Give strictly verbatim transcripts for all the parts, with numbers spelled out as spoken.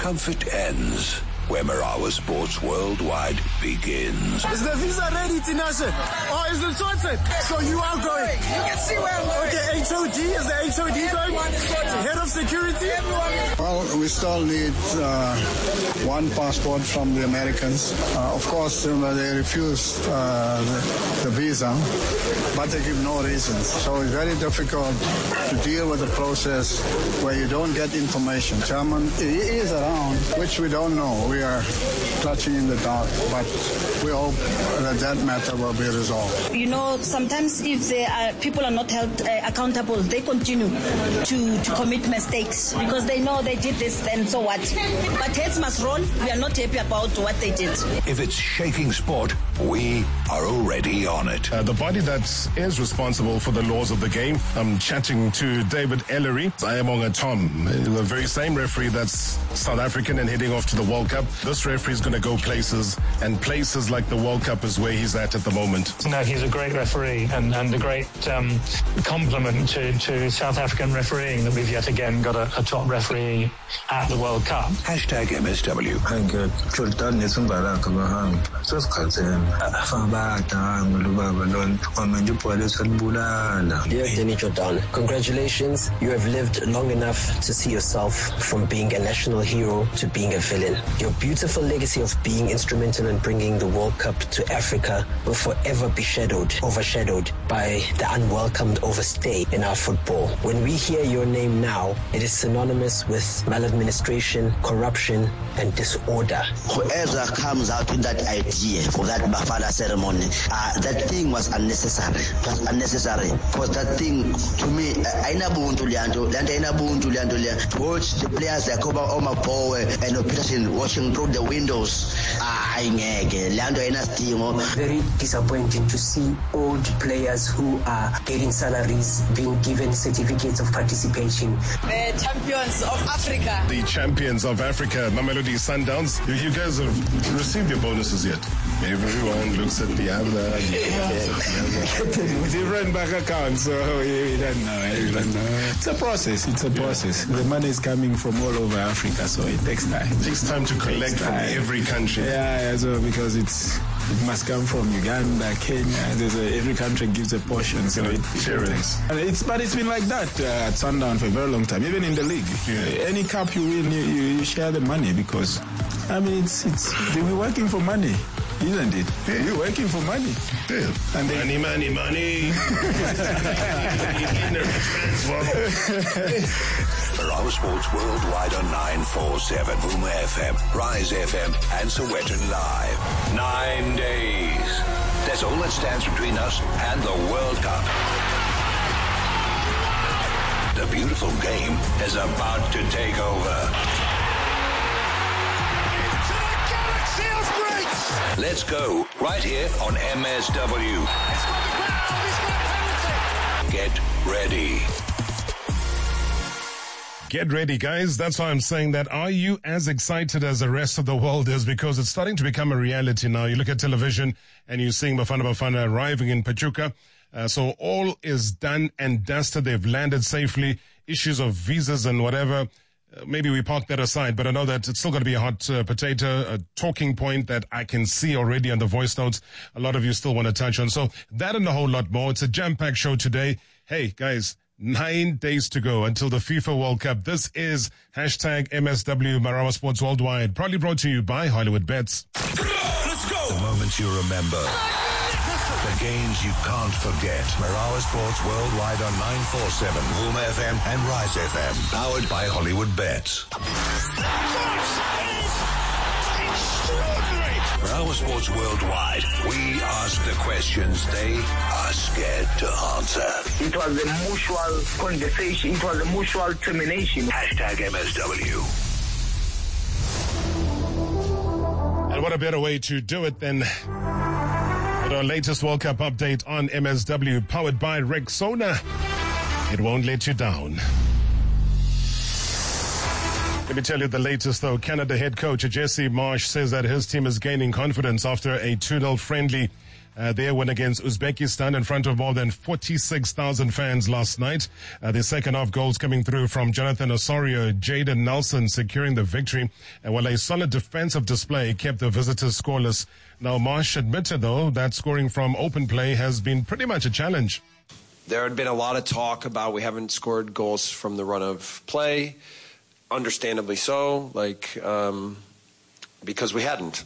comfort ends, where Marawa Sports Worldwide begins. Is the visa ready, Tinashe? Oh, is it sorted? So you are going? You can see where I'm going. Okay, H O D, is the H O D going? Head of security? Well, we still need uh, one passport from the Americans. Uh, of course, you know, they refused uh, the, the visa, but they give no reasons. So it's very difficult to deal with the process where you don't get information. Chairman, he is around, which we don't know. We are clutching in the dark, but we hope that that matter will be resolved. You know, sometimes if they are, people are not held uh, accountable, they continue to, to commit mistakes because they know they did this, then so what? But heads must roll. We are not happy about what they did. If it's shaking sport, we are already on it. Uh, the body that is responsible for the laws of the game. I'm chatting to David Ellery. I am on a Tom, the very same referee that's South African and heading off to the World Cup. This referee is going to go places, and places like the World Cup is where he's at at the moment. No, he's a great referee and, and a great um, compliment to, to South African refereeing that we've yet again got a, a top referee at the World Cup. Hashtag M S W. Dear Denny Jordan, congratulations. You have lived long enough to see yourself from being a national hero to being a villain. Your beautiful legacy of being instrumental in bringing the World Cup to Africa will forever be shadowed, overshadowed by the unwelcomed overstay in our football. When we hear your name now, it is synonymous with maladministration, corruption, and disorder. Whoever comes out with that idea for that Bafana ceremony, uh, that thing was unnecessary. It was unnecessary. Because that thing, to me, aina buntu lianto, lianto aina buntu lianto lianto. To watch the players like Koba Oma Powe and Peterson watching through the windows. Ah, lianto aina stimo. Very disappointing to see old players who are getting salaries being given certificates of participation. The champions of Africa. The champions of Africa, Mamelodi Sundowns. You, you guys have received your bonuses yet? Everyone looks at the other. With different bank accounts, so we don't know. We don't know. It's a process. It's a process. Yeah. The money is coming from all over Africa, so it takes time. It takes time to collect from every country. Yeah, yeah, so because it's it must come from Uganda, Kenya. There's a, every country gives a portion, so it, sure it is. And it's but it's been like that uh, at Sundown for a very long time. Even in the league, yeah. Any cup you win, you, you, you share the money because I mean it's it's we're working for money. Isn't it? Yeah. You're working for money. Yeah. And money, money, money. Marawa Sports Worldwide on nine forty-seven, Vuma F M, Rise F M, and Sowetan Live. Nine days. That's all that stands between us and the World Cup. The beautiful game is about to take over. Let's go, right here on M S W. Get ready. Get ready, guys. That's why I'm saying that. Are you as excited as the rest of the world is? Because it's starting to become a reality now. You look at television and you're seeing Bafana Bafana arriving in Pachuca. Uh, so all is done and dusted. They've landed safely. Issues of visas and whatever. Uh, maybe we park that aside, but I know that it's still going to be a hot uh, potato, a talking point that I can see already on the voice notes. A lot of you still want to touch on. So that and a whole lot more. It's a jam-packed show today. Hey, guys, nine days to go until the FIFA World Cup. This is hashtag M S W Marawa Sports Worldwide, proudly brought to you by Hollywood Bets. Let's go! The moments you remember. The games you can't forget. Marawa Sports Worldwide on nine forty-seven, Vuma F M and Rise F M. Powered by Hollywood Bets. Marawa Sports Worldwide. We ask the questions they are scared to answer. It was a mutual conversation. It was a mutual termination. Hashtag M S W. And what a better way to do it than with our latest World Cup update on M S W, powered by Rexona. It won't let you down. Let me tell you the latest, though. Canada head coach Jesse Marsh says that his team is gaining confidence after a two nil friendly Uh, their win against Uzbekistan in front of more than forty-six thousand fans last night. Uh, the second half goals coming through from Jonathan Osorio, Jaden Nelson securing the victory, and while a solid defensive display kept the visitors scoreless. Now, Marsh admitted, though, that scoring from open play has been pretty much a challenge. There had been a lot of talk about we haven't scored goals from the run of play, understandably so, like um, because we hadn't.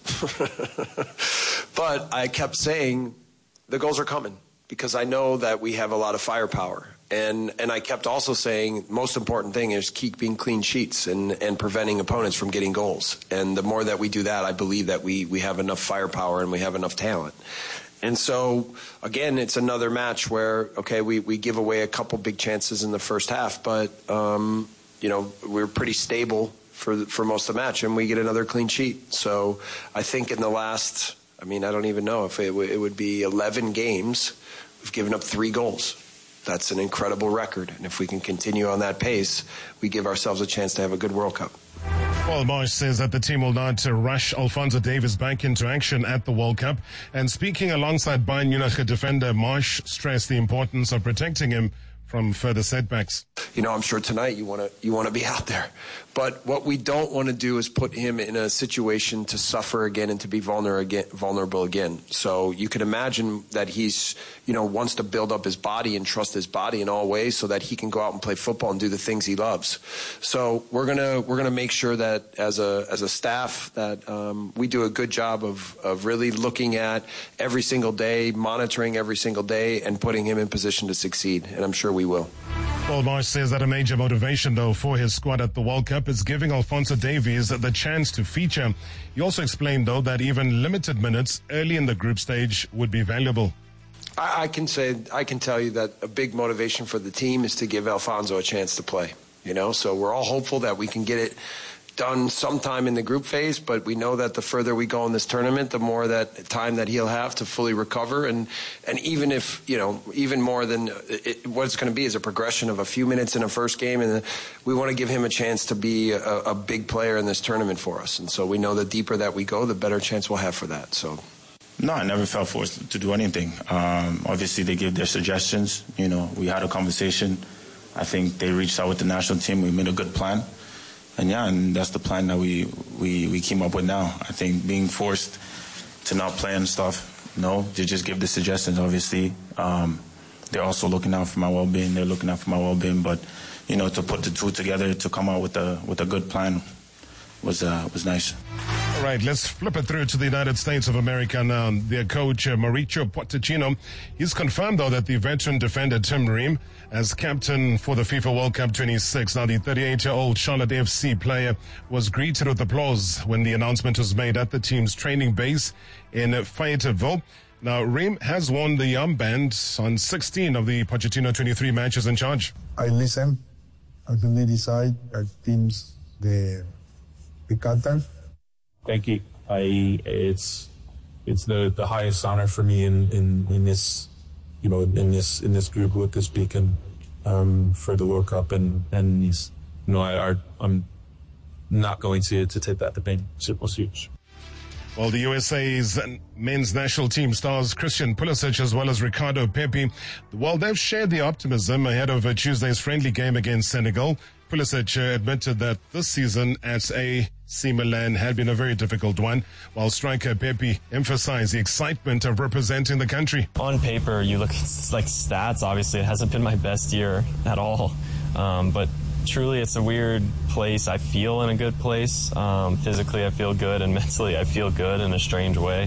But I kept saying the goals are coming because I know that we have a lot of firepower. And and I kept also saying most important thing is keeping clean sheets and, and preventing opponents from getting goals. And the more that we do that, I believe that we, we have enough firepower and we have enough talent. And so, again, it's another match where, okay, we, we give away a couple big chances in the first half, but, um, you know, we're pretty stable for for most of the match, and we get another clean sheet. So I think in the last, I mean, I don't even know if it, w- it would be eleven games, we've given up three goals. That's an incredible record. And if we can continue on that pace, we give ourselves a chance to have a good World Cup. Well, Marsh says that the team will not rush Alphonso Davies back into action at the World Cup. And speaking alongside Bayern Munich defender, Marsh stressed the importance of protecting him from further setbacks. You know, I'm sure tonight you want to you want to be out there. But what we don't want to do is put him in a situation to suffer again and to be vulnerable again, vulnerable again. So you can imagine that he's, you know, wants to build up his body and trust his body in all ways so that he can go out and play football and do the things he loves. So we're gonna we're gonna make sure that as a as a staff that um, we do a good job of of really looking at every single day, monitoring every single day, and putting him in position to succeed. And I'm sure we will. Well, Marsh says that a major motivation, though, for his squad at the World Cup is giving Alphonso Davies the chance to feature. He also explained, though, that even limited minutes early in the group stage would be valuable. I, I can say, I can tell you that a big motivation for the team is to give Alphonso a chance to play. You know, so we're all hopeful that we can get it done sometime in the group phase, but we know that the further we go in this tournament, the more that time that he'll have to fully recover. And, and even if, you know, even more than it, what it's going to be is a progression of a few minutes in a first game. And we want to give him a chance to be a, a big player in this tournament for us. And so we know the deeper that we go, the better chance we'll have for that. So. No, I never felt forced to do anything. Um, obviously, they gave their suggestions. You know, we had a conversation. I think they reached out with the national team. We made a good plan. And yeah, and that's the plan that we, we, we came up with now. I think being forced to not play and stuff, no, they just give the suggestions, obviously. Um, they're also looking out for my well-being. They're looking out for my well-being. But, you know, to put the two together, to come out with a, with a good plan was, uh, was nice. All right, let's flip it through to the United States of America now. Their coach, uh, Mauricio Pochettino, he's confirmed, though, that the veteran defender Tim Ream as captain for the FIFA World Cup twenty-six. Now, the thirty-eight-year-old Charlotte F C player was greeted with applause when the announcement was made at the team's training base in Fayetteville. Now, Ream has won the armband on sixteen of the Pochettino twenty-three matches in charge. I listen until they decide our teams, the, the captain. Thank you. I it's it's the, the highest honor for me in, in, in this you know in this in this group with this beacon um, for the World Cup and and these you know I, I I'm not going to to take that to being simple huge. Well, the U S A's men's national team stars Christian Pulisic as well as Ricardo Pepi, well, they've shared the optimism ahead of uh, Tuesday's friendly game against Senegal. Pulisic uh, admitted that this season at A C Milan had been a very difficult one, while striker Pepi emphasized the excitement of representing the country. On paper, you look at like stats, obviously it hasn't been my best year at all, um, but truly it's a weird place. I feel in a good place. Um, physically I feel good, and mentally I feel good in a strange way.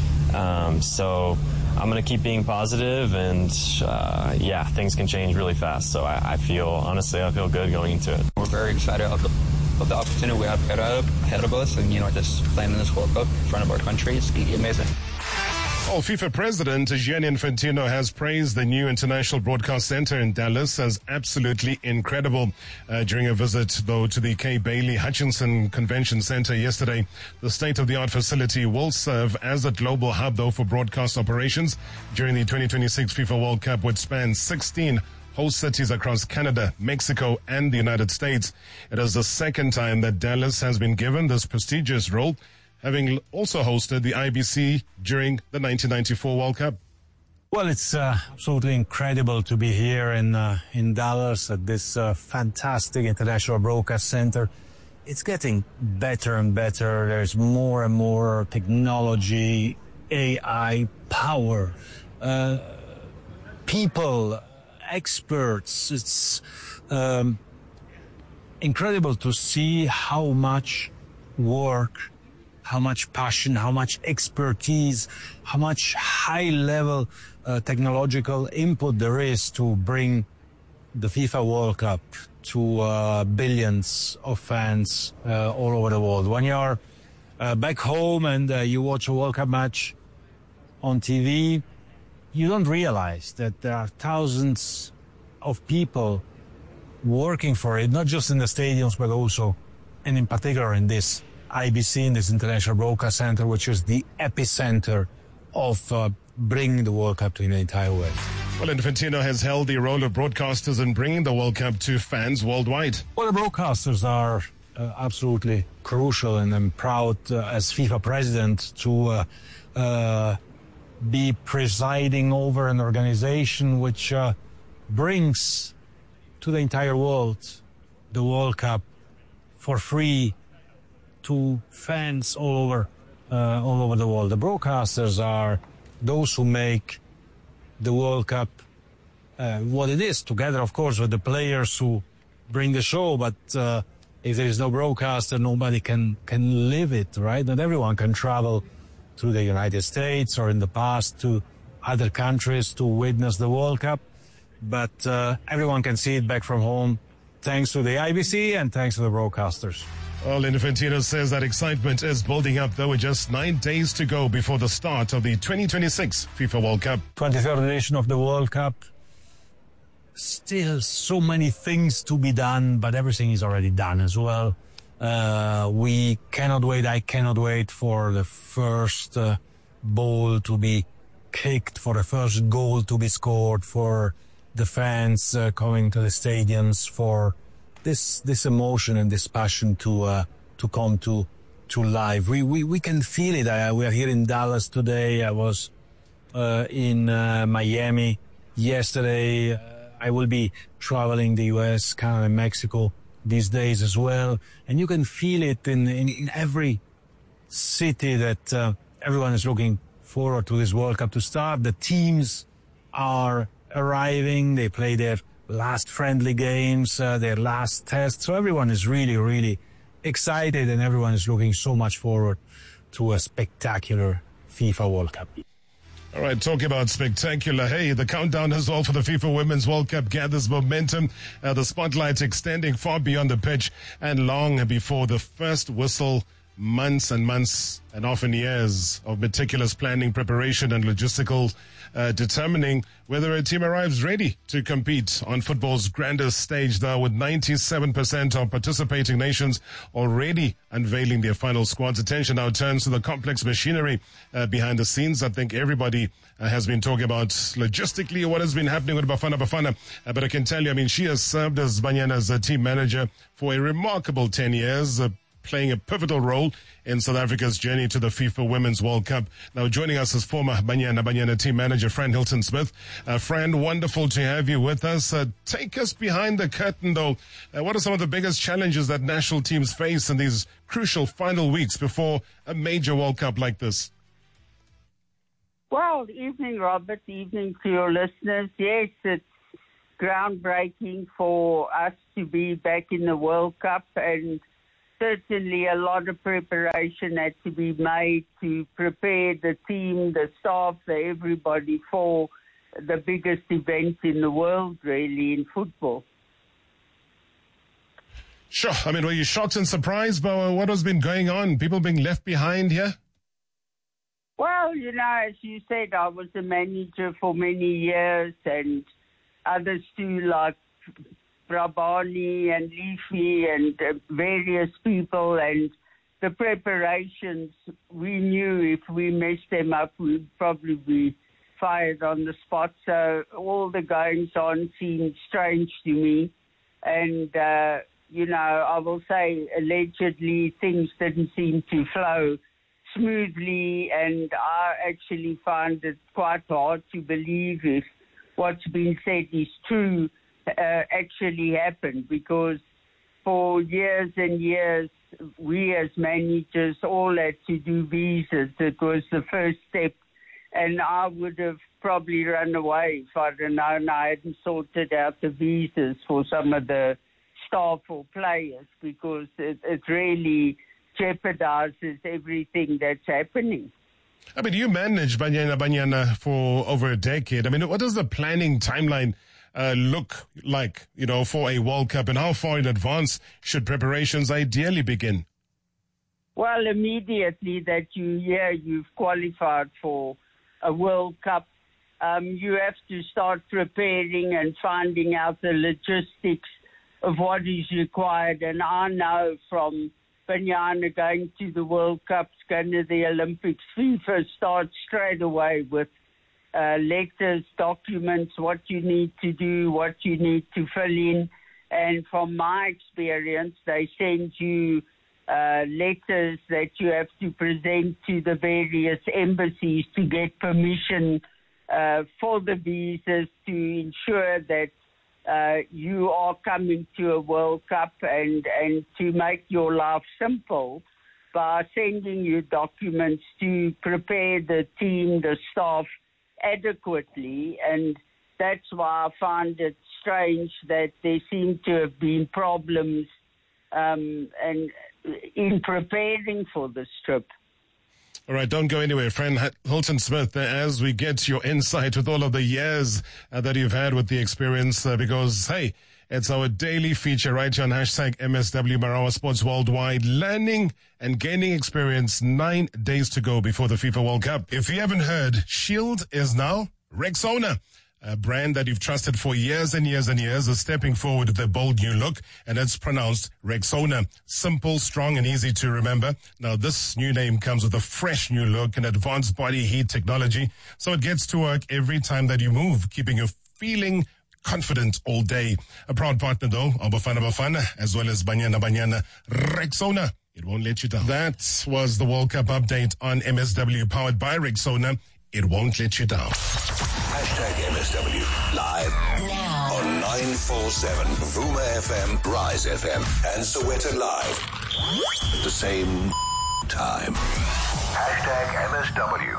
Um, so I'm going to keep being positive, and uh, yeah, things can change really fast. So I, I feel, honestly, I feel good going into it. We're very excited of the, of the opportunity we have ahead of us, and, you know, just playing in this World Cup in front of our country. It's amazing. Well, FIFA President Gianni Infantino has praised the new International Broadcast Center in Dallas as absolutely incredible. Uh, during a visit, though, to the Kay Bailey Hutchinson Convention Center yesterday, the state-of-the-art facility will serve as a global hub, though, for broadcast operations during the twenty twenty-six FIFA World Cup, which spans sixteen host cities across Canada, Mexico, and the United States. It is the second time that Dallas has been given this prestigious role. having also hosted the I B C during the nineteen ninety-four World Cup. Well, it's uh, absolutely incredible to be here in uh, in Dallas at this uh, fantastic International Broadcast Center. It's getting better and better. There's more and more technology, A I, power, uh, people, experts. It's um, incredible to see how much work, how much passion, how much expertise, how much high-level uh, technological input there is to bring the FIFA World Cup to uh, billions of fans uh, all over the world. When you're uh, back home and uh, you watch a World Cup match on T V, you don't realize that there are thousands of people working for it, not just in the stadiums, but also, and in particular in this I B C, in this International Broadcast Center, which is the epicenter of uh, bringing the World Cup to the entire world. Well, Infantino has held the role of broadcasters in bringing the World Cup to fans worldwide. Well, the broadcasters are uh, absolutely crucial, and I'm proud uh, as FIFA president to uh, uh, be presiding over an organization which uh, brings to the entire world the World Cup for free to fans all over uh, all over the world. The broadcasters are those who make the World Cup uh, what it is, together, of course, with the players who bring the show. But uh, if there is no broadcaster, nobody can can live it, right? Not everyone can travel to the United States or in the past to other countries to witness the World Cup. But uh, everyone can see it back from home, thanks to the I B C and thanks to the broadcasters. Well, Infantino says that excitement is building up, though, with just nine days to go before the start of the twenty twenty-six FIFA World Cup. twenty-third edition of the World Cup. Still so many things to be done, but everything is already done as well. Uh, we cannot wait, I cannot wait for the first uh, ball to be kicked, for the first goal to be scored, for the fans uh, coming to the stadiums, for this this emotion and this passion to uh, to come to to life. We we we can feel it. I, we are here in Dallas today. I was uh, in uh, Miami yesterday. Uh, I will be traveling the U S, Canada, and Mexico these days as well, and you can feel it in in, in every city that uh, everyone is looking forward to this World Cup to start. The teams are arriving. They play their last friendly games, uh, their last test. So everyone is really, really excited, and everyone is looking so much forward to a spectacular FIFA World Cup. All right, talking about spectacular. Hey, the countdown as well for the FIFA Women's World Cup gathers momentum. Uh, the spotlight extending far beyond the pitch and long before the first whistle. Months and months and often years of meticulous planning, preparation and logistical uh, determining whether a team arrives ready to compete on football's grandest stage, though, with ninety-seven percent of participating nations already unveiling their final squads. Attention now turns to the complex machinery uh, behind the scenes. I think everybody uh, has been talking about logistically what has been happening with Bafana Bafana. Uh, but I can tell you, I mean, she has served as Banyana's uh, team manager for a remarkable ten years, uh, playing a pivotal role in South Africa's journey to the FIFA Women's World Cup. Now, joining us is former Banyana Banyana team manager, Fran Hilton Smith. Uh, Fran, wonderful to have you with us. Uh, take us behind the curtain, though. Uh, what are some of the biggest challenges that national teams face in these crucial final weeks before a major World Cup like this? Well, evening, Robert. Evening to your listeners. Yes, it's groundbreaking for us to be back in the World Cup, and certainly a lot of preparation had to be made to prepare the team, the staff, the everybody for the biggest event in the world, really, in football. Sure. I mean, were you shocked and surprised by what has been going on? People being left behind here? Well, you know, as you said, I was a manager for many years, and others too, like Rabani and Leafy and uh, various people, and the preparations, we knew if we messed them up, we'd probably be fired on the spot. So all the goings on seemed strange to me. And, uh, you know, I will say allegedly things didn't seem to flow smoothly, and I actually find it quite hard to believe if what's been said is true, uh, actually happened, because for years and years, we as managers all had to do visas. It was the first step, and I would have probably run away if I'd have known I hadn't sorted out the visas for some of the staff or players, because it, it really jeopardizes everything that's happening. I mean, you managed Banyana Banyana for over a decade. I mean, what does the planning timeline uh, look like, you know, for a World Cup, and how far in advance should preparations ideally begin? Well, immediately that you hear you've qualified for a World Cup, um, you have to start preparing and finding out the logistics of what is required. And I know from Banyana going to the World Cups, going to the Olympics, FIFA starts straight away with uh, letters, documents, what you need to do, what you need to fill in. And from my experience, they send you uh, letters that you have to present to the various embassies to get permission uh, for the visas, to ensure that Uh, you are coming to a World Cup, and, and to make your life simple by sending you documents to prepare the team, the staff adequately. And that's why I find it strange that there seem to have been problems um, and in preparing for this trip. All right, don't go anywhere, friend. Hilton Smith, as we get your insight with all of the years uh, that you've had with the experience, uh, because, hey, it's our daily feature right here on hashtag M S W Marawa Sports Worldwide, learning and gaining experience. Nine days to go before the FIFA World Cup. If you haven't heard, Shield is now Rexona. A brand that you've trusted for years and years and years is stepping forward with a bold new look, and it's pronounced Rexona. Simple, strong, and easy to remember. Now, this new name comes with a fresh new look and advanced body heat technology, so it gets to work every time that you move, keeping you feeling confident all day. A proud partner, though, of Bafana Bafana, as well as Banyana Banyana. Rexona, it won't let you down. That was the World Cup update on M S W, powered by Rexona. It won't let you down. Hashtag M S W live now on nine four seven Vuma F M, Rise F M, and Soweto Live at the same time. Hashtag M S W.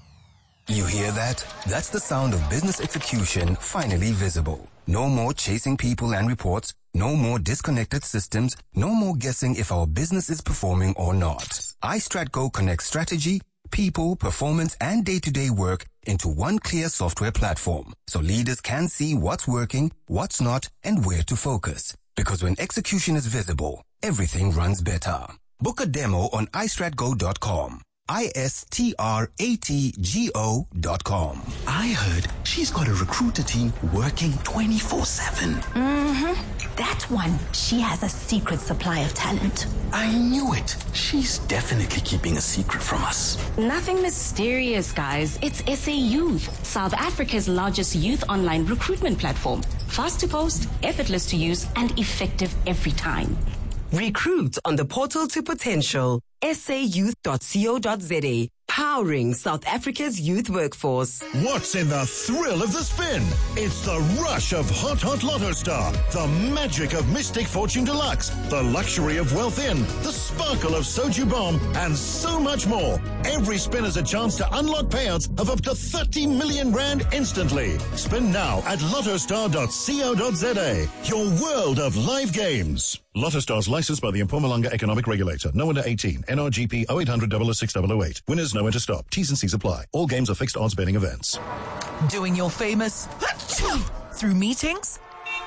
You hear that? That's the sound of business execution finally visible. No more chasing people and reports. No more disconnected systems. No more guessing if our business is performing or not. iStratGo connects strategy, people, performance, and day-to-day work into one clear software platform, so leaders can see what's working, what's not, and where to focus. Because when execution is visible, everything runs better. Book a demo on i strat go dot com. I S T R A T G O dot com. I heard she's got a recruiter team working twenty-four seven. Mm-hmm. That one, she has a secret supply of talent. I knew it. She's definitely keeping a secret from us. Nothing mysterious, guys. It's S A Youth, South Africa's largest youth online recruitment platform. Fast to post, effortless to use, and effective every time. Recruit on the portal to potential. S A youth dot co dot z a, powering South Africa's youth workforce. What's in the thrill of the spin? It's the rush of Hot Hot Lotto Star, the magic of Mystic Fortune Deluxe, the luxury of Wealth In, the sparkle of Soju Bomb, and so much more. Every spin is a chance to unlock payouts of up to thirty million rand instantly. Spin now at lotto star dot co dot z a. Your world of live games. Lotto Stars licensed by the Mpumalanga Economic Regulator. No under eighteen. N R G P oh eight hundred, oh oh six, oh oh eight. Winners know when to stop. T's and C's apply. All games are fixed odds betting events. Doing your famous through meetings,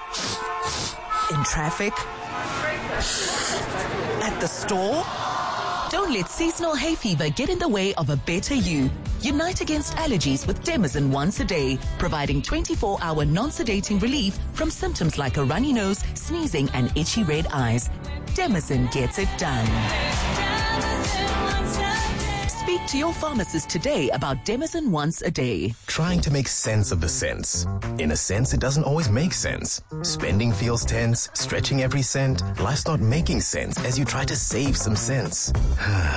in traffic, at the store. Don't let seasonal hay fever get in the way of a better you. Unite against allergies with Demazin once a day, providing twenty-four hour non-sedating relief from symptoms like a runny nose, sneezing, and itchy red eyes. Demazin gets it done. Speak to your pharmacist today about Demazin once a day. Trying to make sense of the sense. In a sense, it doesn't always make sense. Spending feels tense, stretching every cent. Life's not making sense as you try to save some sense.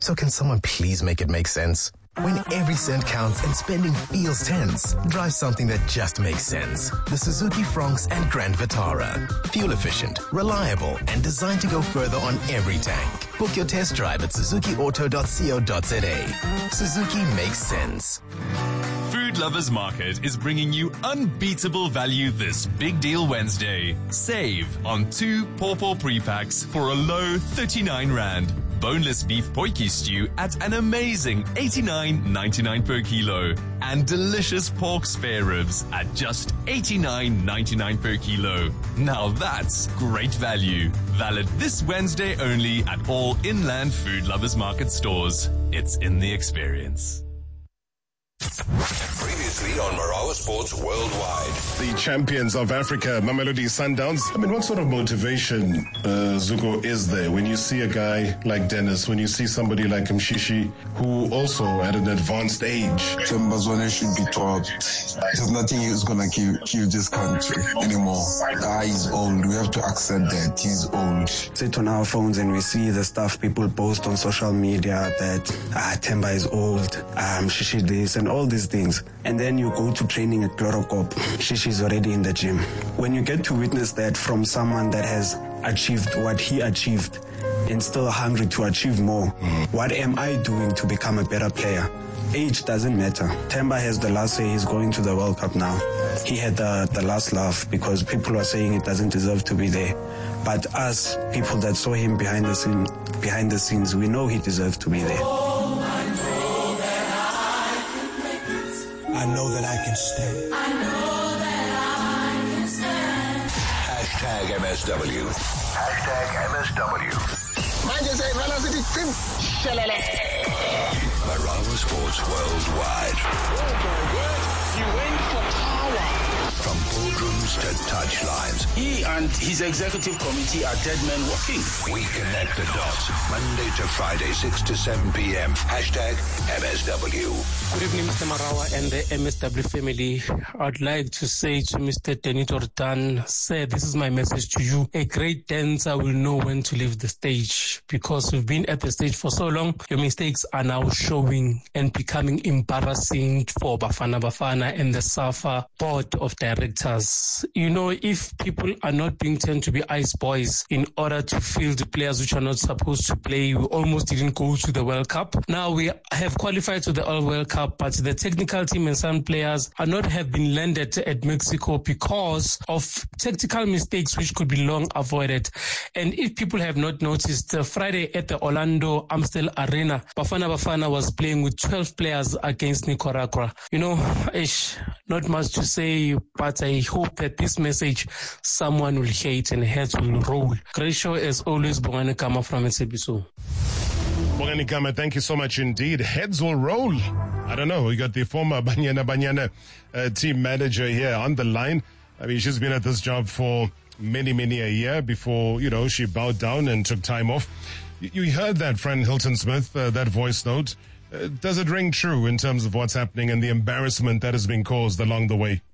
So can someone please make it make sense? When every cent counts and spending feels tense, drive something that just makes sense. The Suzuki Fronx and Grand Vitara. Fuel efficient, reliable, and designed to go further on every tank. Book your test drive at suzuki auto dot co dot za. Suzuki makes sense. Food Lovers Market is bringing you unbeatable value this Big Deal Wednesday. Save on two Pawpaw pre-packs for a low thirty-nine rand. Boneless beef potjie stew at an amazing eighty-nine ninety-nine per kilo. And delicious pork spare ribs at just eighty-nine ninety-nine per kilo. Now that's great value. Valid this Wednesday only at all Inland Food Lovers Market stores. It's in the experience. Previously on Marawa Sports Worldwide. The champions of Africa, Mamelodi Sundowns. I mean, what sort of motivation, uh, Zuko, is there when you see a guy like Dennis, when you see somebody like Mshishi, who also at an advanced age? Mbazwane should be taught there's nothing he's going to kill, kill this country anymore. Ah, he's old. We have to accept that he's old. Sit on our phones and we see the stuff people post on social media that ah, Temba is old, um, Shishi this, and all these things. And then you go to training at Chlorocop. Shishi's already in the gym. When you get to witness that from someone that has achieved what he achieved and still hungry to achieve more, mm. what am I doing to become a better player? Age doesn't matter. Temba has the last say. He's going to the World Cup now. He had the, the last laugh because people are saying it doesn't deserve to be there. But us, people that saw him behind the scene, behind the scenes, we know he deserves to be there. I know that I can stand. I know that I can stand. Hashtag M S W. Hashtag M S W. Marawa Sports Worldwide. Oh my word, you went for power. From boardrooms to touchlines. He and his executive committee are dead men walking. We connect the dots. Monday to Friday, six to seven p.m. Hashtag M S W. Good evening, Mister Marawa and the M S W family. I'd like to say to Mister Denito Retan, sir, this is my message to you. A great dancer will know when to leave the stage because we've been at the stage for so long. Your mistakes are now showing and becoming embarrassing for Bafana Bafana and the SAFA board of directors. You know, if people are not being turned to be ice boys in order to field the players which are not supposed to play, we almost didn't go to the World Cup. Now we have qualified to the All World Cup, but the technical team and some players are not have been landed at Mexico because of tactical mistakes which could be long avoided. And if people have not noticed, uh, Friday at the Orlando Amstel Arena, Bafana Bafana was playing with twelve players against Nicaragua. You know, ish, not much to say, but I hope that this message someone will hate and heads will roll. Great show as always, Bongani Kama from S A B S O. Bongani Kama, thank you so much indeed. Heads will roll. I don't know. We got the former Banyana Banyana uh, team manager here on the line. I mean, she's been at this job for many, many a year before, you know, she bowed down and took time off. You, you heard that, friend Hilton Smith, uh, that voice note. Uh, does it ring true in terms of what's happening and the embarrassment that has been caused along the way?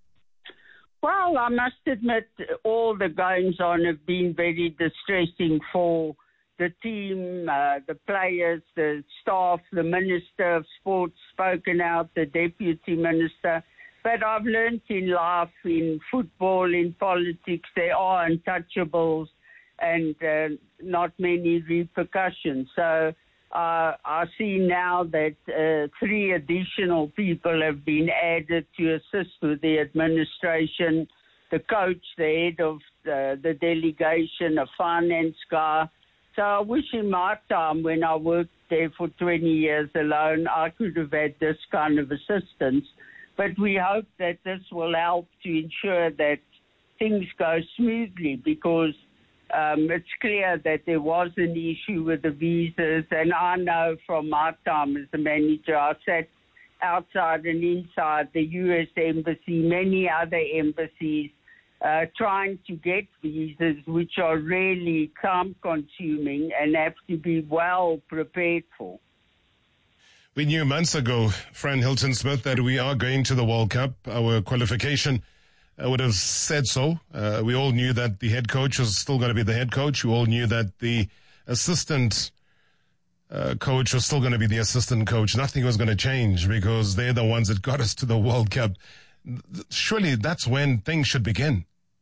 Well, I must admit, all the goings on have been very distressing for the team, uh, the players, the staff, the Minister of Sports spoken out, the Deputy Minister. But I've learned in life, in football, in politics, there are untouchables and uh, not many repercussions. So uh, I see now that uh, three additional people have been added to assist with the administration, the coach, the head of the, the delegation, a finance guy. So I wish in my time when I worked there for twenty years alone, I could have had this kind of assistance. But we hope that this will help to ensure that things go smoothly because um, it's clear that there was an issue with the visas. And I know from my time as the manager, I sat outside and inside the U S Embassy, many other embassies, uh, trying to get visas, which are really time-consuming and have to be well prepared for. We knew months ago, friend Hilton Smith, that we are going to the World Cup. Our qualification uh, would have said so. Uh, we all knew that the head coach was still going to be the head coach. We all knew that the assistant uh, coach was still going to be the assistant coach. Nothing was going to change because they're the ones that got us to the World Cup. Surely that's when things should begin.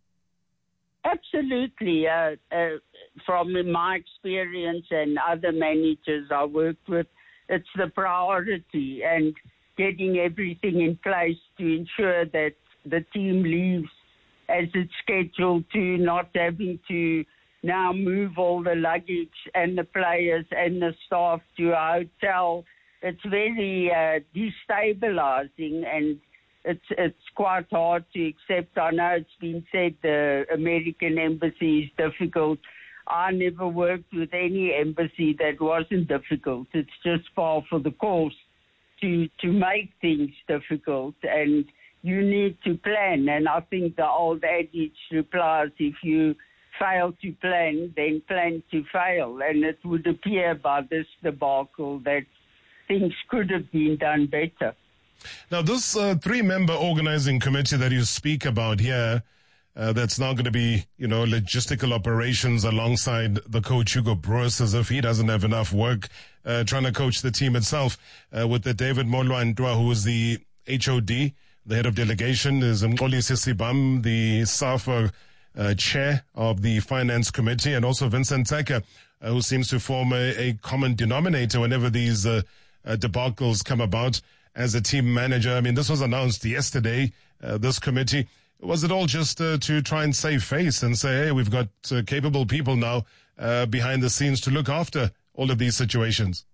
Absolutely. Uh, uh, from my experience and other managers I worked with, it's the priority and getting everything in place to ensure that the team leaves as it's scheduled to, not having to now move all the luggage and the players and the staff to a hotel. It's very uh, destabilizing, and it's it's quite hard to accept. I know it's been said the American embassy is difficult. I never worked with any embassy that wasn't difficult. It's just par for the course to to make things difficult, and you need to plan. And I think the old adage replies, if you fail to plan, then plan to fail. And it would appear by this debacle that things could have been done better. Now, this uh, three-member organizing committee that you speak about here, uh, that's now going to be, you know, logistical operations alongside the coach Hugo Broos, as if he doesn't have enough work uh, trying to coach the team itself, uh, with the David Molwa-Ntwa, who is the H O D, the head of delegation, is Mxolisi Sibam, the SAFA uh, chair of the finance committee, and also Vincent Teka, uh, who seems to form a, a common denominator whenever these uh, uh, debacles come about as a team manager. I mean, this was announced yesterday, uh, this committee. Was it all just uh, to try and save face and say, hey, we've got uh, capable people now uh, behind the scenes to look after all of these situations?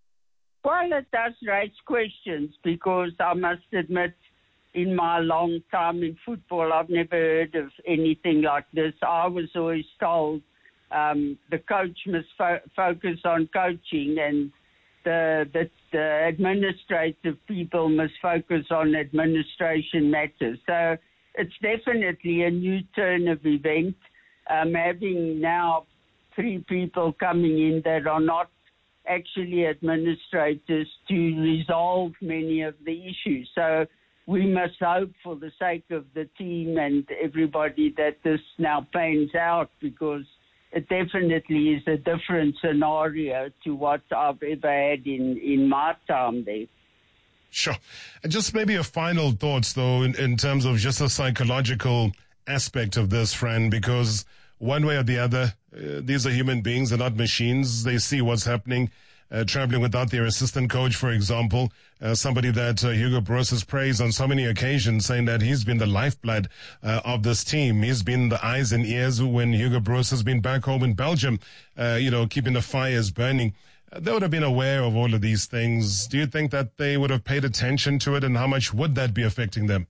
Well, it does raise questions, because I must admit, in my long time in football, I've never heard of anything like this. I was always told um, the coach must fo- focus on coaching, and the, the, the administrative people must focus on administration matters. So it's definitely a new turn of event. Um, having now three people coming in that are not actually administrators to resolve many of the issues. So we must hope, for the sake of the team and everybody, that this now pans out, because it definitely is a different scenario to what I've ever had in, in my time there. Sure. And just maybe a final thoughts, though, in, in terms of just the psychological aspect of this, Fran, because one way or the other, uh, these are human beings, they're not machines. They see what's happening. Uh, traveling without their assistant coach, for example, uh, somebody that uh, Hugo Broos has praised on so many occasions, saying that he's been the lifeblood uh, of this team. He's been the eyes and ears when Hugo Broos has been back home in Belgium, uh, you know, keeping the fires burning. Uh, they would have been aware of all of these things. Do you think that they would have paid attention to it, and how much would that be affecting them?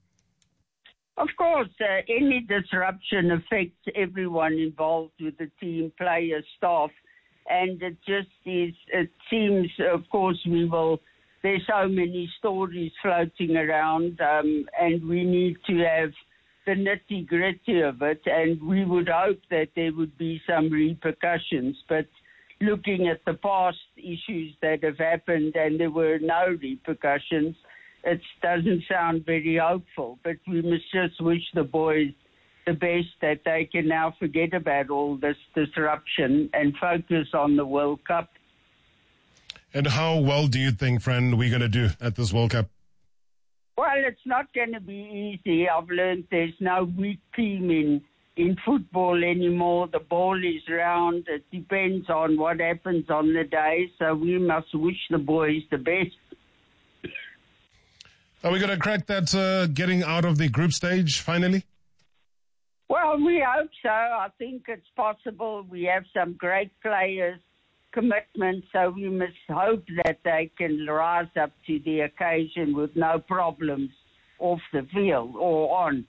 Of course, uh, any disruption affects everyone involved with the team, players, staff. And it just is, it seems, of course, we will, there's so many stories floating around, um, and we need to have the nitty-gritty of it, and we would hope that there would be some repercussions. But looking at the past issues that have happened and there were no repercussions, it doesn't sound very hopeful. But we must just wish the boys the best, that they can now forget about all this disruption and focus on the World Cup. And how well do you think, Fran, we're going to do at this World Cup? Well, it's not going to be easy. I've learned there's no weak team in, in football anymore. The ball is round. It depends on what happens on the day. So we must wish the boys the best. Are we going to crack that uh, getting out of the group stage finally? Well, we hope so. I think it's possible. We have some great players, commitment, so we must hope that they can rise up to the occasion with no problems off the field or on.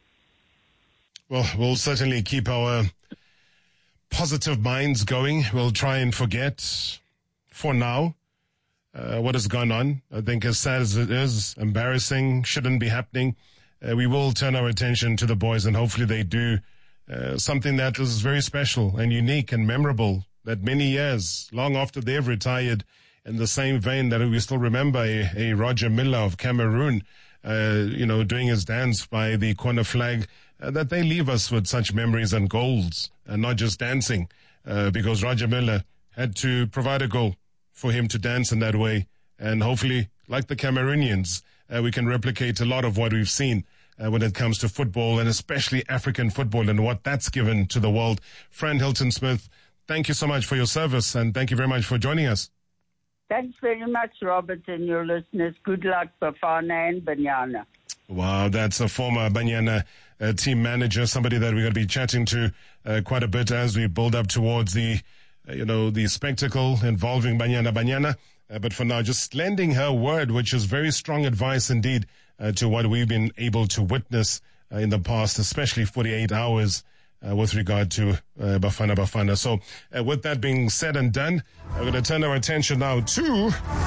Well, we'll certainly keep our positive minds going. We'll try and forget, for now, uh, what has gone on. I think as sad as it is, embarrassing, shouldn't be happening. Uh, we will turn our attention to the boys, and hopefully they do uh, something that is very special and unique and memorable, that many years, long after they've retired, in the same vein that we still remember a, a Roger Miller of Cameroon, uh, you know, doing his dance by the corner flag, uh, that they leave us with such memories and goals, and not just dancing, uh, because Roger Miller had to provide a goal for him to dance in that way. And hopefully, like the Cameroonians, uh, we can replicate a lot of what we've seen uh, when it comes to football, and especially African football and what that's given to the world. Friend Hilton Smith, thank you so much for your service, and thank you very much for joining us. Thanks very much, Robert, and your listeners. Good luck, Bafana and Banyana. Wow, that's a former Banyana uh, team manager, somebody that we're going to be chatting to uh, quite a bit as we build up towards the, uh, you know, the spectacle involving Banyana Banyana. Uh, but for now, just lending her word, which is very strong advice indeed uh, to what we've been able to witness uh, in the past, especially forty-eight hours uh, with regard to uh, Bafana Bafana. So uh, with that being said and done, we're going to turn our attention now to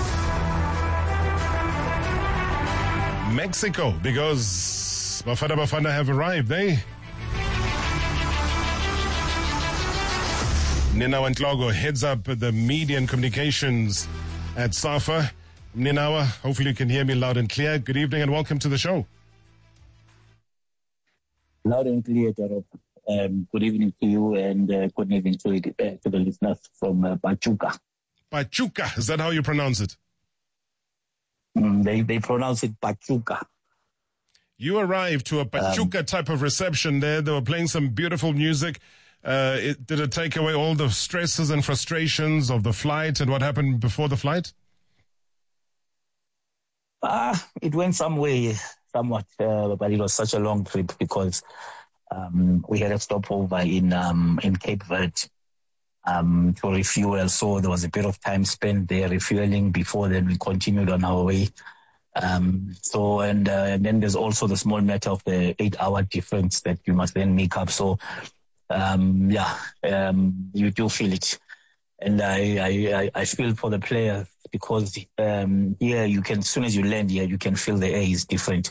Mexico, because Bafana Bafana have arrived, eh? Ninawa Ntlogo heads up the media and communications at SAFA. Ninawa, hopefully you can hear me loud and clear. Good evening and welcome to the show. Loud and clear, Jarob. Um, good evening to you and uh, good evening to, uh, to the listeners from uh, Pachuca. Pachuca, is that how you pronounce it? Mm, they, they pronounce it Pachuca. You arrived to a Pachuca um, type of reception there. They were playing some beautiful music. Uh, it, did it take away all the stresses and frustrations of the flight and what happened before the flight? Ah, it went some way, somewhat, uh, but it was such a long trip because um, we had a stopover in um, in Cape Verde um, to refuel. So there was a bit of time spent there refueling before then we continued on our way. Um, so, and, uh, and then there's also the small matter of the eight hour difference that you must then make up. So, Um, yeah, um, you do feel it. And I, I, I feel for the players because, um, here you can, as soon as you land here, you can feel the air is different.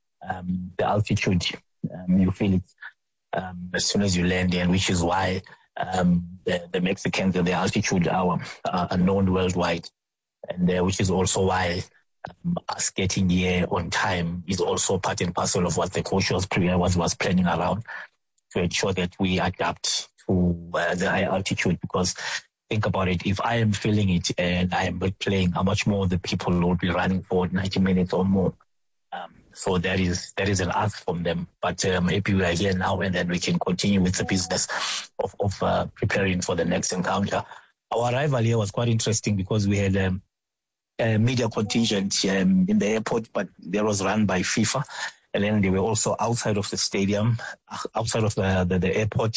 Um, the altitude, um, you feel it, um, as soon as you land here, which is why, um, the, the Mexicans and the altitude are, are known worldwide. And, uh, which is also why, um, us getting here on time is also part and parcel of what the coach was, was, was planning around, to ensure that we adapt to uh, the high altitude. Because think about it, if I am feeling it and I am playing, how much more the people will be running for ninety minutes or more. Um, so that is that is an ask from them. But um, maybe we are here now and then we can continue with the business of, of uh, preparing for the next encounter. Our arrival here was quite interesting because we had um, a media contingent um, in the airport, but that was run by FIFA. And then they were also outside of the stadium, outside of the, the, the airport.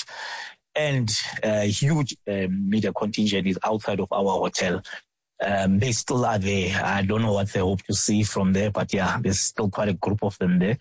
And a huge um, media contingent is outside of our hotel. Um, they still are there. I don't know what they hope to see from there, but yeah, there's still quite a group of them there.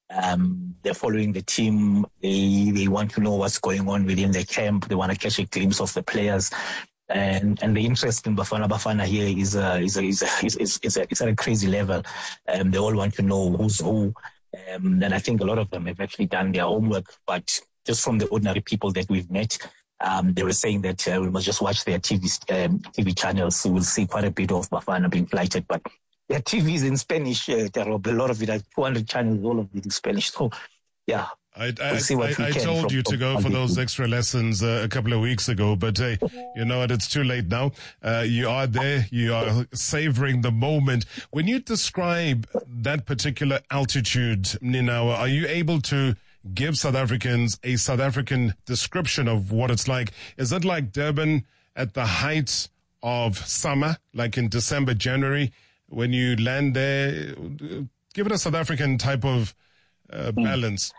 Um, they're following the team. They they want to know what's going on within the camp. They want to catch a glimpse of the players. And and the interest in Bafana Bafana here is a, is a, is a, is, is, is a, it's at a crazy level. Um, they all want to know who's who. Um, and I think a lot of them have actually done their homework, but just from the ordinary people that we've met, um, they were saying that uh, we must just watch their T V um, T V channels. So we'll see quite a bit of Bafana being flighted, but their T V is in Spanish. Uh, there are a lot of it, like two hundred channels, all of it in Spanish. So, yeah. I, I, we'll I, I told from, you to go for those extra lessons uh, a couple of weeks ago, but hey, you know what? It's too late now. Uh, you are there. You are savoring the moment. When you describe that particular altitude, Ninawa, are you able to give South Africans a South African description of what it's like? Is it like Durban at the height of summer, like in December, January, when you land there? Give it a South African type of uh, balance.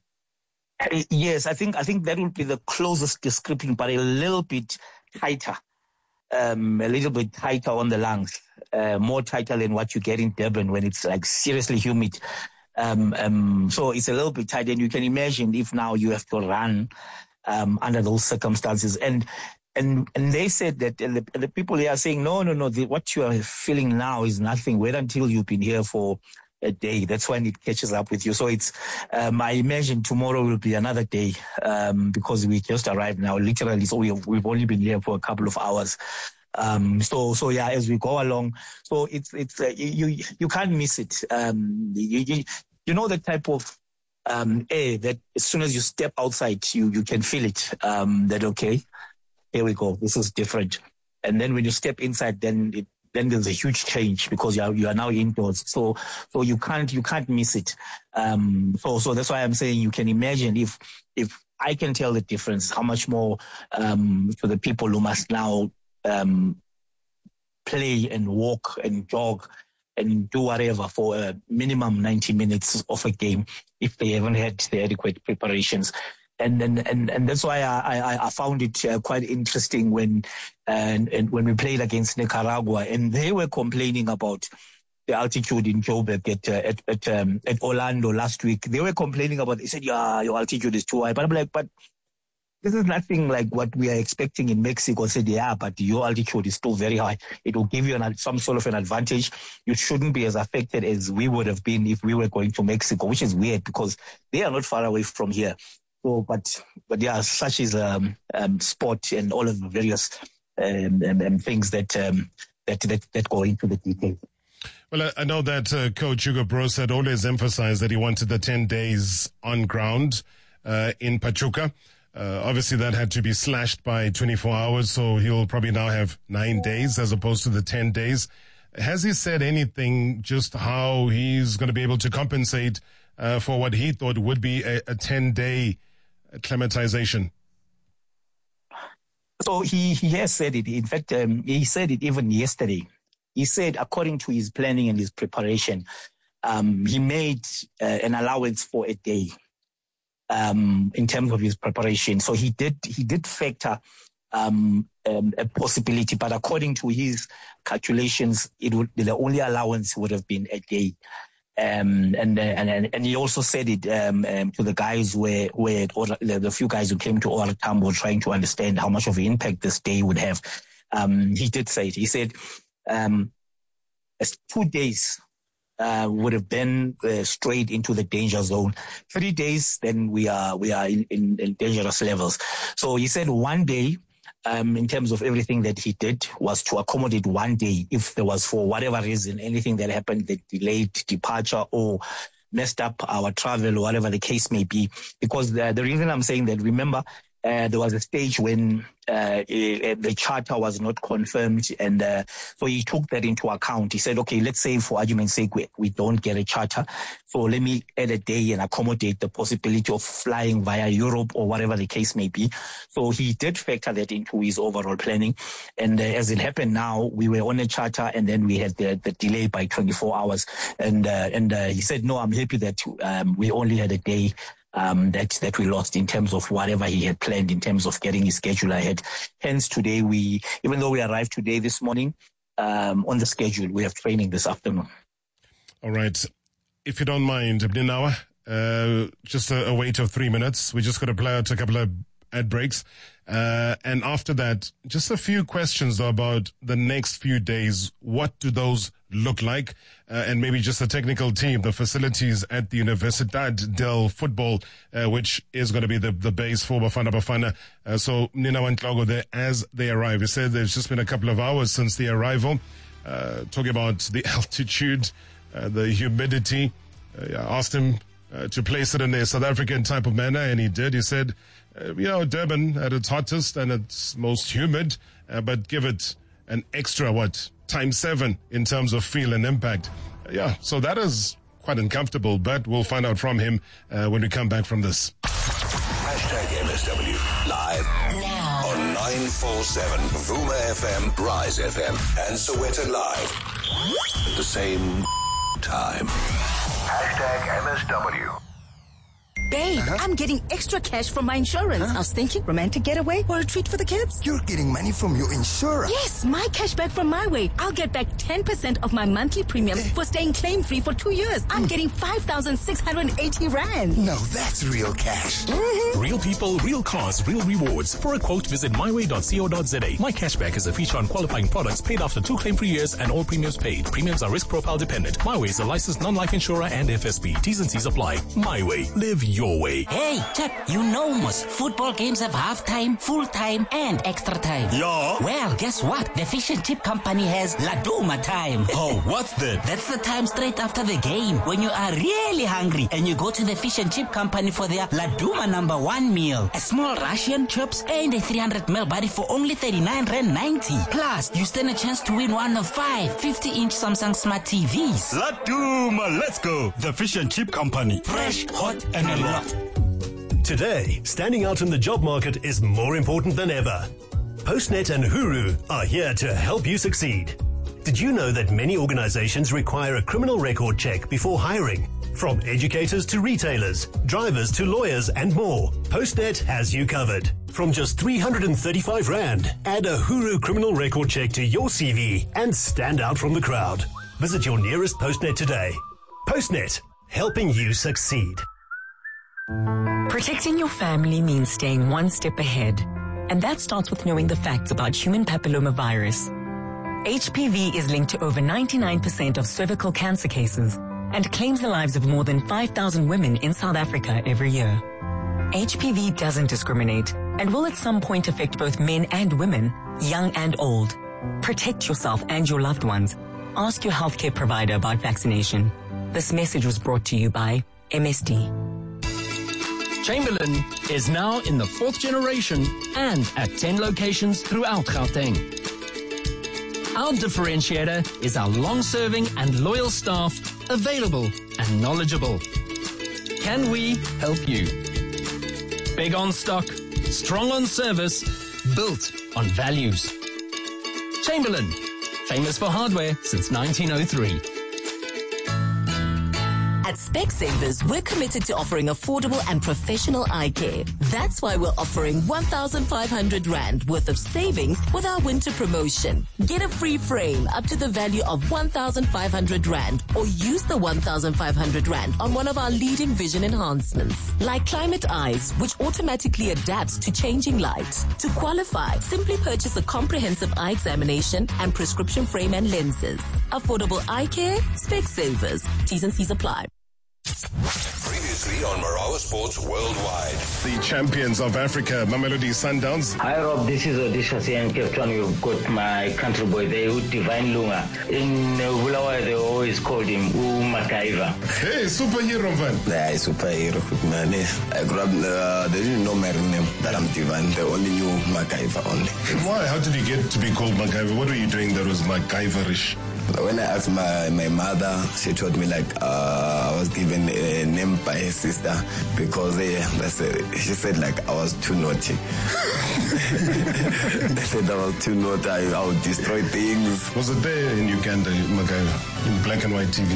Yes, I think I think that would be the closest description, but a little bit tighter, um, a little bit tighter on the lungs, uh, more tighter than what you get in Durban when it's like seriously humid. Um, um, so it's a little bit tight, and you can imagine if now you have to run um, under those circumstances. And and and they said that and the, the people here are saying, no, no, no, the, what you are feeling now is nothing. Wait until you've been here for a day. That's when it catches up with you. So it's, um, I imagine tomorrow will be another day, um, because we just arrived now, literally. So we have, we've only been here for a couple of hours. Um, so, so yeah, as we go along, so it's, it's, uh, you, you, you can't miss it. Um, you, you, you know, the type of, um, air that as soon as you step outside, you, you can feel it. Um, that, okay, here we go. This is different. and then when you step inside, then it, then there's a huge change because you are you are now indoors. So so you can't you can't miss it. Um, so so that's why I'm saying you can imagine if if I can tell the difference, how much more um, for the people who must now um, play and walk and jog and do whatever for a minimum ninety minutes of a game if they haven't had the adequate preparations. And and, and, and that's why I, I, I found it uh, quite interesting when and, and when we played against Nicaragua, and they were complaining about the altitude in Joburg at uh, at at, um, at Orlando last week. They were complaining about. They said, "Yeah, your altitude is too high." But I'm like, but this is nothing like what we are expecting in Mexico. I said, yeah, but your altitude is still very high. It will give you an, some sort of an advantage. You shouldn't be as affected as we would have been if we were going to Mexico, which is weird because they are not far away from here. So, but but yeah, such is um, um sport and all of the various um, um, um, things that um that, that that go into the details. Well, I know that uh, Coach Hugo Broos had always emphasized that he wanted the ten days on ground uh, in Pachuca. Uh, obviously, that had to be slashed by twenty-four hours, so he'll probably now have nine days as opposed to the ten days. Has he said anything just how he's going to be able to compensate uh, for what he thought would be a, a ten-day acclimatization? So he, he has said it. In fact, um, he said it even yesterday. He said, according to his planning and his preparation, um, he made uh, an allowance for a day. Um, in terms of his preparation. So he did he did factor um, um, a possibility, but according to his calculations, it would the only allowance would have been a day. Um, and, uh, and and he also said it um, um, to the guys where where or the, the few guys who came to O R Tambo trying to understand how much of an impact this day would have. Um, he did say it. He said um, it's two days. Uh, would have been uh, straight into the danger zone. Three days, then we are we are in, in, in dangerous levels. So he said one day, um, in terms of everything that he did, was to accommodate one day if there was, for whatever reason, anything that happened that delayed departure or messed up our travel or whatever the case may be. Because the, the reason I'm saying that, remember, Uh, there was a stage when uh, the charter was not confirmed, and uh, so he took that into account. He said, okay, let's say for argument's sake we, we don't get a charter, so let me add a day and accommodate the possibility of flying via Europe or whatever the case may be. So he did factor that into his overall planning, and uh, as it happened now, we were on a charter and then we had the, the delay by twenty-four hours, and uh, and uh, he said, no, I'm happy that um, we only had a day Um, that that we lost in terms of whatever he had planned in terms of getting his schedule ahead. Hence, today we, even though we arrived today this morning um, on the schedule, we have training this afternoon. All right. If you don't mind, Mninawa, uh, just a, a wait of three minutes. We just got to play out a couple of ad breaks. Uh, and after that, just a few questions though about the next few days. What do those look like? Uh, and maybe just the technical team, the facilities at the Universidad del Football, uh, which is going to be the, the base for Bafana Bafana. Uh, so Mninawa Ndlogo there as they arrive. You said there's just been a couple of hours since the arrival. Uh, talking about the altitude, uh, the humidity. Uh, I asked him uh, to place it in a South African type of manner, and he did. He said, Uh, you know, Durban at its hottest and its most humid, uh, but give it an extra, what, times seven in terms of feel and impact. Uh, yeah, so that is quite uncomfortable, but we'll find out from him uh, when we come back from this. Hashtag M S W live now on nine four seven Vuma F M, Rise F M, and Sowetan Live at the same time. Hashtag M S W. Babe, uh-huh. I'm getting extra cash from my insurance. Huh? I was thinking romantic getaway or a treat for the kids. You're getting money from your insurer? Yes, my cash back from my way. I'll get back ten percent of my monthly premiums for staying claim-free for two years. I'm mm. getting five thousand six hundred eighty rand. Now that's real cash. Mm-hmm. Real people, real cars, real rewards. For a quote, visit my way dot co dot za. My Cashback is a feature on qualifying products paid after two claim-free years and all premiums paid. Premiums are risk profile dependent. My Way is a licensed non-life insurer and F S B. T's and C's apply. My Way. Live your way. Hey, Chap, you know most football games have half-time, full-time, and extra time. Yeah? Well, guess what? The Fish and Chip Company has Laduma time. Oh, what's that? That's the time straight after the game when you are really hungry and you go to the Fish and Chip Company for their Laduma number one meal. A small Russian chips and a three hundred milliliter body for only thirty-nine rand ninety. Plus, you stand a chance to win one of five fifty-inch Samsung Smart T Vs. Laduma, let's go. The Fish and Chip Company. Fresh, hot, and a lot. Today, standing out in the job market is more important than ever. Postnet and Huru are here to help you succeed. Did you know that many organizations require a criminal record check before hiring? From educators to retailers, drivers to lawyers and more, Postnet has you covered. From just three hundred thirty-five rand, add a Huru criminal record check to your C V and stand out from the crowd. Visit your nearest Postnet today. Postnet, helping you succeed. Protecting your family means staying one step ahead. And that starts with knowing the facts about human papillomavirus. H P V is linked to over ninety-nine percent of cervical cancer cases and claims the lives of more than five thousand women in South Africa every year. H P V doesn't discriminate and will at some point affect both men and women, young and old. Protect yourself and your loved ones. Ask your healthcare provider about vaccination. This message was brought to you by M S D. Chamberlain is now in the fourth generation and at ten locations throughout Gauteng. Our differentiator is our long-serving and loyal staff, available and knowledgeable. Can we help you? Big on stock, strong on service, built on values. Chamberlain, famous for hardware since nineteen oh three. At Specsavers, we're committed to offering affordable and professional eye care. That's why we're offering one thousand five hundred rand worth of savings with our winter promotion. Get a free frame up to the value of one thousand five hundred rand or use the one thousand five hundred rand on one of our leading vision enhancements, like Climate Eyes, which automatically adapts to changing light. To qualify, simply purchase a comprehensive eye examination and prescription frame and lenses. Affordable eye care, Specsavers. T's and C's apply. Previously on Marawa Sports Worldwide. The champions of Africa, Mamelodi Sundowns. Hi Rob, this is Odisha here in Cape Town. You've got my country boy there, Divine Lunga. In uh, Bulawayo, they always called him MacGyver. Hey, superhero man. Yeah, superhero man. I grew up, uh, they didn't know my real name, that I'm Divine. They only knew MacGyver only. Why? How did you get to be called MacGyver? What were you doing that was MacGyverish? When I asked my, my mother, she told me like uh, I was given a name by her sister because uh, that's a, she said like I was too naughty. They said I was too naughty, I, I would destroy things. Was it there in Uganda, MacGyver, in black and white T V?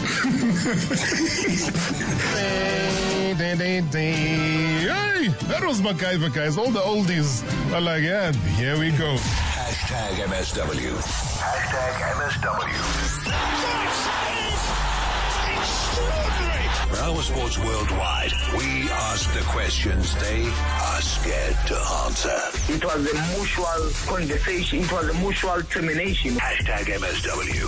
Hey, that was MacGyver, guys. All the oldies are like, yeah, here we go. Hashtag M S W. Hashtag M S W. Marawa Sports Worldwide. We ask the questions they are scared to answer. It was a mutual conversation. It was a mutual termination. Hashtag M S W.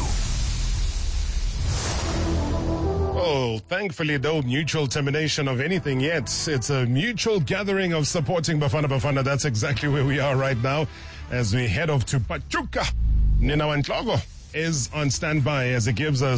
Oh, thankfully, no mutual termination of anything yet. It's a mutual gathering of supporting Bafana Bafana. That's exactly where we are right now as we head off to Pachuca. Nina Wantlogo is on standby as he gives us